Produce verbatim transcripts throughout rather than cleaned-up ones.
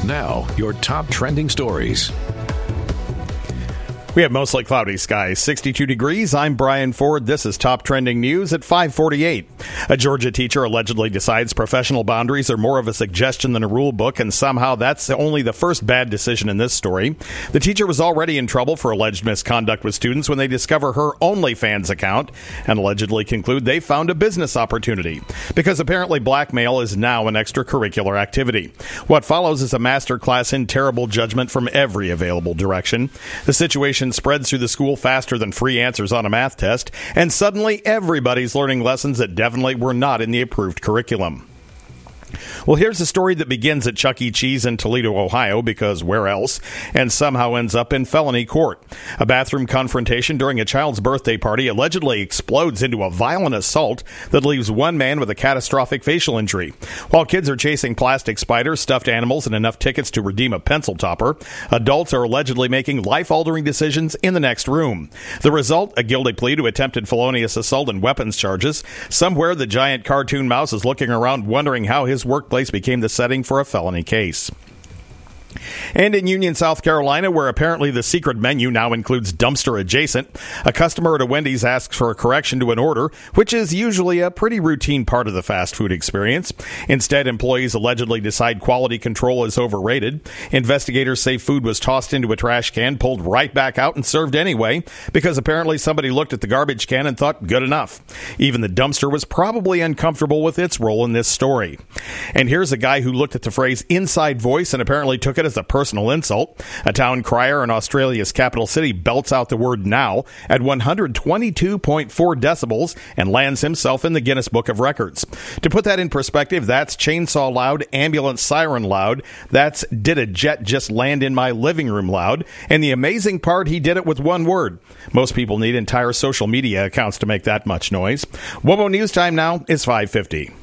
Now, your top trending stories. We have mostly cloudy skies, sixty-two degrees. I'm Brian Ford. This is Top Trending News at five forty-eight. A Georgia teacher allegedly decides professional boundaries are more of a suggestion than a rule book, and somehow that's only the first bad decision in this story. The teacher was already in trouble for alleged misconduct with students when they discover her OnlyFans account and allegedly conclude they found a business opportunity, because apparently blackmail is now an extracurricular activity. What follows is a masterclass in terrible judgment from every available direction. The situation spreads through the school faster than free answers on a math test, and suddenly everybody's learning lessons that definitely were not in the approved curriculum. Well, here's a story that begins at Chuck E. Cheese in Toledo, Ohio, because where else, and somehow ends up in felony court. A bathroom confrontation during a child's birthday party allegedly explodes into a violent assault that leaves one man with a catastrophic facial injury. While kids are chasing plastic spiders, stuffed animals, and enough tickets to redeem a pencil topper, adults are allegedly making life-altering decisions in the next room. The result, a guilty plea to attempted felonious assault and weapons charges. Somewhere the giant cartoon mouse is looking around wondering how his workplace became the setting for a felony case. And in Union, South Carolina, where apparently the secret menu now includes dumpster adjacent, a customer at a Wendy's asks for a correction to an order, which is usually a pretty routine part of the fast food experience. Instead, employees allegedly decide quality control is overrated. Investigators say food was tossed into a trash can, pulled right back out, and served anyway, because apparently somebody looked at the garbage can and thought, good enough. Even the dumpster was probably uncomfortable with its role in this story. And here's a guy who looked at the phrase inside voice and apparently took it as a personal insult. A town crier in Australia's capital city belts out the word now at one hundred twenty-two point four decibels and lands himself in the Guinness Book of Records. To put that in perspective, that's chainsaw loud, ambulance siren loud, that's did a jet just land in my living room loud, and the amazing part, he did it with one word. Most people need entire social media accounts to make that much noise. WOMO News Time now is five fifty.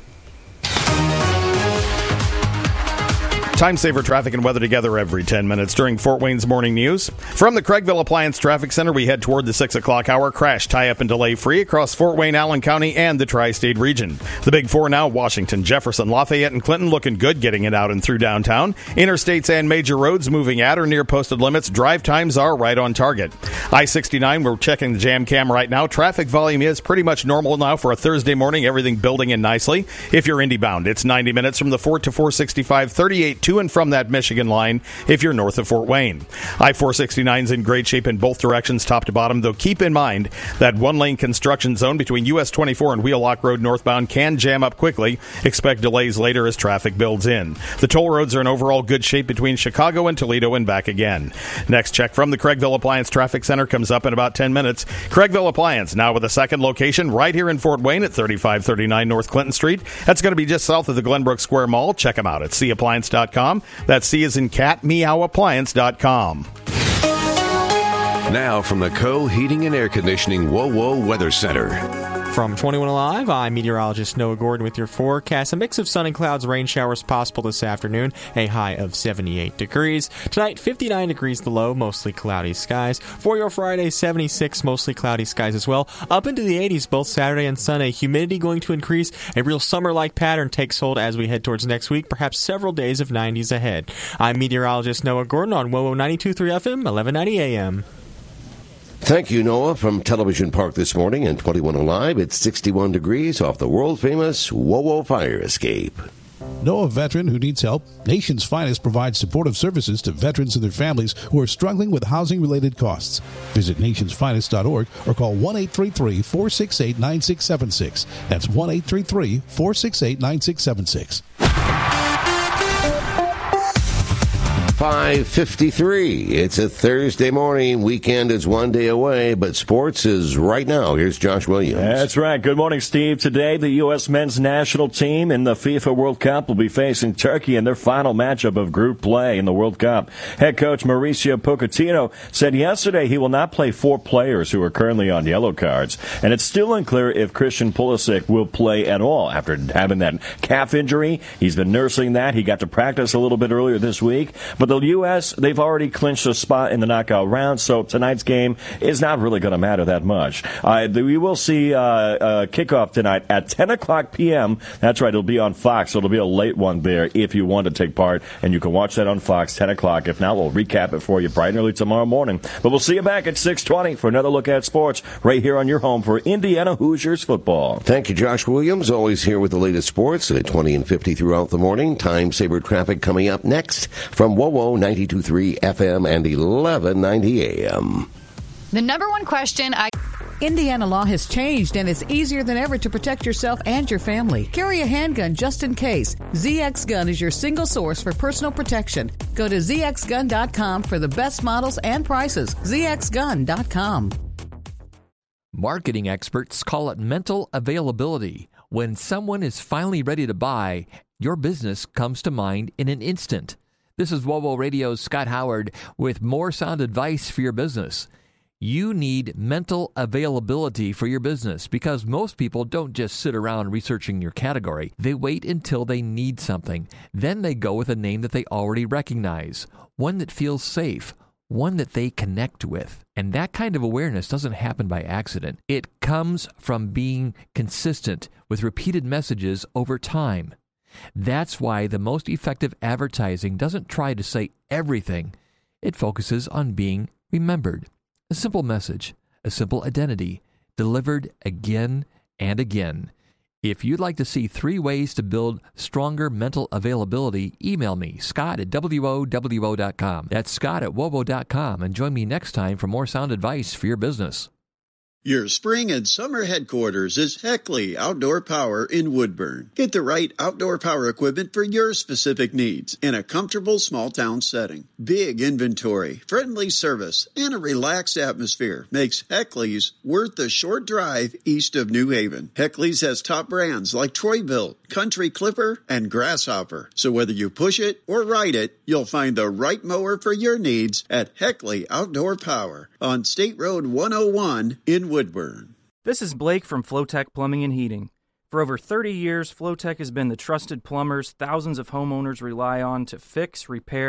Time saver traffic and weather together every ten minutes during Fort Wayne's Morning News. From the Craigville Appliance Traffic Center, we head toward the six o'clock hour. Crash, tie-up and delay free across Fort Wayne, Allen County, and the Tri-State region. The Big Four now, Washington, Jefferson, Lafayette, and Clinton looking good, getting it out and through downtown. Interstates and major roads moving at or near posted limits. Drive times are right on target. I sixty-nine, we're checking the jam cam right now. Traffic volume is pretty much normal now for a Thursday morning. Everything building in nicely. If you're Indy bound, it's ninety minutes from the Fort to four sixty-five, thirty-eight to and from that Michigan line if you're north of Fort Wayne. I four sixty-nine is in great shape in both directions, top to bottom, though keep in mind that one-lane construction zone between U S twenty-four and Wheelock Road northbound can jam up quickly. Expect delays later as traffic builds in. The toll roads are in overall good shape between Chicago and Toledo and back again. Next check from the Craigville Appliance Traffic Center comes up in about ten minutes. Craigville Appliance, now with a second location right here in Fort Wayne at thirty-five thirty-nine North Clinton Street. That's going to be just south of the Glenbrook Square Mall. Check them out at c appliance dot com. That's C as in cat, meow appliance dot com. Now from the Co Heating and Air Conditioning WOWO Weather Center. From twenty-one Alive, I'm meteorologist Noah Gordon with your forecast. A mix of sun and clouds, rain showers possible this afternoon, a high of seventy-eight degrees. Tonight, fifty-nine degrees the low, mostly cloudy skies. For your Friday, seventy-six, mostly cloudy skies as well. Up into the eighties both Saturday and Sunday. Humidity going to increase. A real summer-like pattern takes hold as we head towards next week, perhaps several days of nineties ahead. I'm meteorologist Noah Gordon on WOWO ninety-two point three F M, eleven ninety A M. Thank you, Noah. From Television Park this morning and twenty-one Alive, it's sixty-one degrees off the world-famous WOWO Fire Escape. Know a veteran who needs help? Nation's Finest provides supportive services to veterans and their families who are struggling with housing-related costs. Visit nations finest dot org or call one eight three three, four six eight, nine six seven six. That's one eight three three, four six eight, nine six seven six. five fifty-three. It's a Thursday morning. Weekend is one day away, but sports is right now. Here's Josh Williams. That's right. Good morning, Steve. Today, the U S men's national team in the FIFA World Cup will be facing Turkey in their final matchup of group play in the World Cup. Head coach Mauricio Pochettino said yesterday he will not play four players who are currently on yellow cards, and it's still unclear if Christian Pulisic will play at all after having that calf injury. He's been nursing that. He got to practice a little bit earlier this week, but the U S, they've already clinched a spot in the knockout round, so tonight's game is not really going to matter that much. Uh, we will see uh, uh, kickoff tonight at ten o'clock p.m. That's right, it'll be on Fox, so it'll be a late one there if you want to take part, and you can watch that on Fox, ten o'clock. If not, we'll recap it for you bright and early tomorrow morning. But we'll see you back at six twenty for another look at sports right here on your home for Indiana Hoosiers football. Thank you, Josh Williams, always here with the latest sports at twenty and fifty throughout the morning. Time saver traffic coming up next from W O W O ninety-two point three F M and eleven ninety A M. The number one question I... Indiana law has changed, and it's easier than ever to protect yourself and your family. Carry a handgun just in case. Z X Gun is your single source for personal protection. Go to Z X gun dot com for the best models and prices. Z X gun dot com. Marketing experts call it mental availability. When someone is finally ready to buy, your business comes to mind in an instant. This is W O W O Radio's Scott Howard with more sound advice for your business. You need mental availability for your business because most people don't just sit around researching your category. They wait until they need something. Then they go with a name that they already recognize, one that feels safe, one that they connect with. And that kind of awareness doesn't happen by accident. It comes from being consistent with repeated messages over time. That's why the most effective advertising doesn't try to say everything. It focuses on being remembered. A simple message, a simple identity, delivered again and again. If you'd like to see three ways to build stronger mental availability, email me, Scott at W O W O dot com. That's Scott at W O W O dot com, and join me next time for more sound advice for your business. Your spring and summer headquarters is Heckley Outdoor Power in Woodburn. Get the right outdoor power equipment for your specific needs in a comfortable small town setting. Big inventory, friendly service, and a relaxed atmosphere makes Heckley's worth the short drive east of New Haven. Heckley's has top brands like Troy-Bilt, Country Clipper, and Grasshopper. So whether you push it or ride it, you'll find the right mower for your needs at Heckley Outdoor Power on State Road one oh one in Woodburn. This is Blake from Flowtech Plumbing and Heating. For over thirty years, Flowtech has been the trusted plumbers thousands of homeowners rely on to fix, repair,